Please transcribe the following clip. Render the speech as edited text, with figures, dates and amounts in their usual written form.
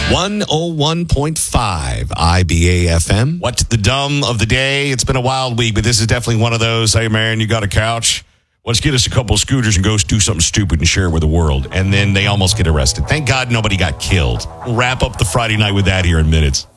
101.5 IBA FM. What's the dumb of the day? It's been a wild week, but this is definitely one of those, hey, man, you got a couch? Let's get us a couple of scooters and go do something stupid and share it with the world. And then they almost get arrested. Thank God nobody got killed. We'll wrap up the Friday night with that here in minutes.